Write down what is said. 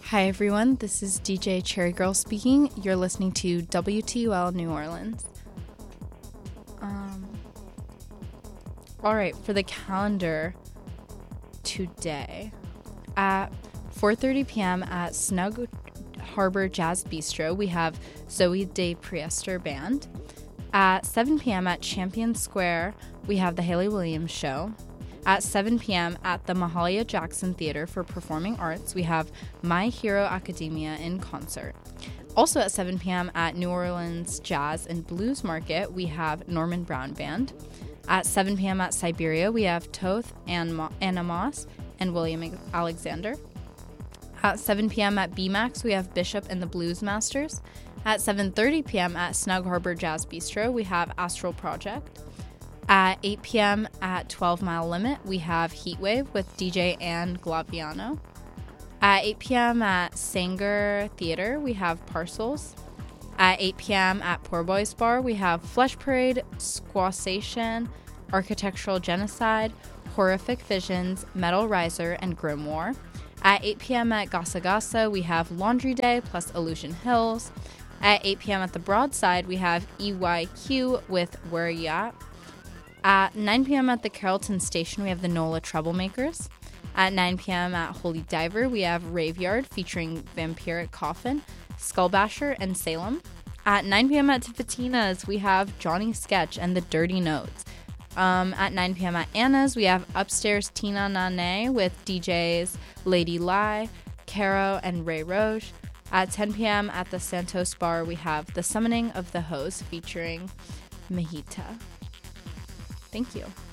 Hi everyone, this is DJ Cherry Girl speaking. You're listening to WTUL New Orleans. Alright, for the calendar today, at 4:30 p.m. at Snug Harbor Jazz Bistro, we have Zoe de Priester Band. At 7 p.m. at Champion Square, we have the Haley Williams Show. At 7 p.m. at the Mahalia Jackson Theater for Performing Arts, we have My Hero Academia in concert. Also at 7 p.m. at New Orleans Jazz and Blues Market, we have Norman Brown Band. At 7 p.m. at Siberia, we have Toth, Anna Moss, and William Alexander. At 7 p.m. at BMAX, we have Bishop and the Blues Masters. At 7:30 p.m. at Snug Harbor Jazz Bistro, we have Astral Project. At 8 p.m. at 12 Mile Limit, we have Heatwave with DJ Ann Glaviano. At 8 p.m. at Sanger Theater, we have Parcels. At 8 p.m. at Poor Boys Bar, we have Flesh Parade, Squassation, Architectural Genocide, Horrific Visions, Metal Riser, and Grim War. At 8 p.m. at Gasa Gasa, we have Laundry Day plus Illusion Hills. At 8 p.m. at the Broadside, we have EYQ with Where Ya At. At 9 p.m. at the Carrollton Station, we have the NOLA Troublemakers. At 9 p.m. at Holy Diver, we have Raveyard featuring Vampiric Coffin, Skullbasher, and Salem. At 9 p.m. at Tifatina's, we have Johnny Sketch and the Dirty Notes. At 9 p.m. at Anna's, we have Upstairs Tina Nane with DJs Lady Lai, Caro, and Ray Roche. At 10 p.m. at the Santos Bar, we have The Summoning of the Hose featuring Mahita. Thank you.